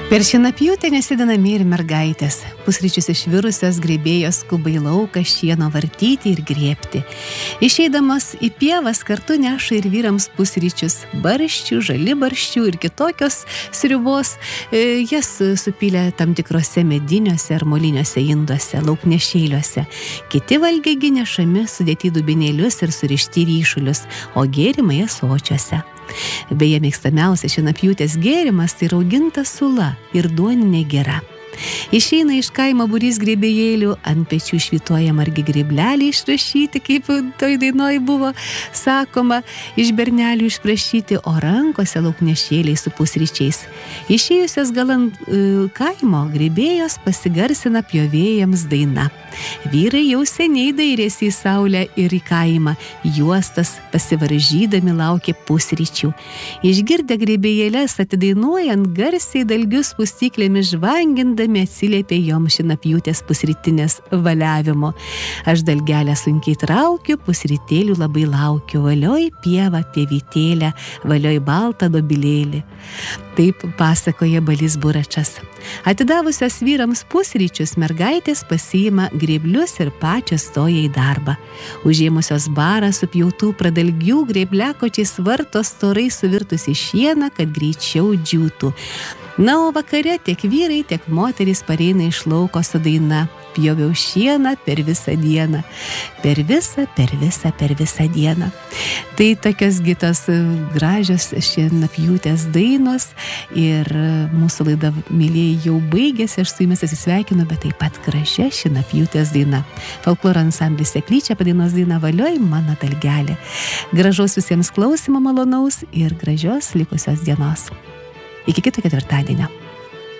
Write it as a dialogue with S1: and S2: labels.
S1: Per šienapjūtę nesėdinami ir mergaitės. Pusryčius išvirusios grėbėjos skuba į lauką šieno vartyti ir grėbti. Išeidamos į pievas kartu neša ir vyrams pusryčius, barščių, žalibarščių ir kitokios sriubos. Jas supylė tam tikrose mediniuose ar moliniuose induose, lauknešėliuose. Kiti valgiai nešami sudėti dubinėlius ir surišti ryšulius, o gėrimai ąsočiuose. Beje, mėgstamiausias šienapjūtės gėrimas tai rauginta sula ir duoninė gera. Išeina iš kaimo būrys grėbėjėlių, ant pečių švytuoja margi grėbleliai išrašyti, kaip toj dainoj buvo sakoma, iš bernelių išprašyti, o rankose lauknešėliai su pusryčiais. Išėjusios galant kaimo grėbėjos pasigarsina pjovėjams daina. Vyrai jau seniai dairėsi į saulę ir į kaimą, juostas pasivaržydami laukė pusryčių. Išgirdę grėbėjėles atidainuojant, garsiai dalgius pustyklėmis žvangindami atsiliepė joms šienapjūtės pusrytinės valiavimo. Aš dalgelę sunkiai traukiu, pusrytėlių labai laukiu, valioj pievą, pievytėlę, valioj baltą dobilėlį. Taip pasakoja Balys Buračas. Atidavusios vyrams pusryčius, mergaitės pasiima grėblius ir pačios stoja į darbą. Užėmusios barą supjautų pradalgių grėbliakočiais varto storai suvirtusi šieną, kad greičiau džiūtų. Na, o vakare tiek vyrai, tiek moterys pareina iš lauko su daina: pjoviau šieną per visą dieną. Per visą dieną. Tai tokios gitos gražios šienapjūtės dainos ir mūsų laida, mėlyjeji, jau baigėsi. Aš su jumis atsisveikinu, bet taip pat gražia šienapjūtės daina. Folkloro ansamblis Seklyčia padainos daina Valioj mano dalgelė. Gražaus visiems klausymo malonaus ir gražios likusios dienos. Iki kito ketvirtadienio.